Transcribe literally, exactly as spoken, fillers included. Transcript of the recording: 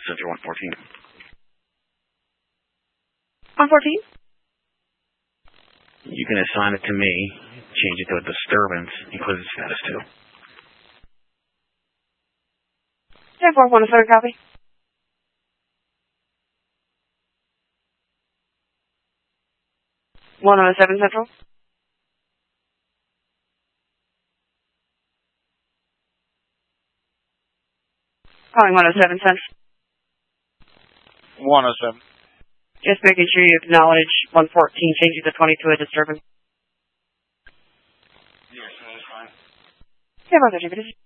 Central one fourteen. one fourteen? You can assign it to me, change it to a disturbance, include the status too. ten four, one oh seven, copy. one oh seven Central. Calling one oh seven Central. one oh seven. Just making sure you acknowledge one fourteen, changing the twenty to a disturbance. Yes, that is fine. Yeah, brother,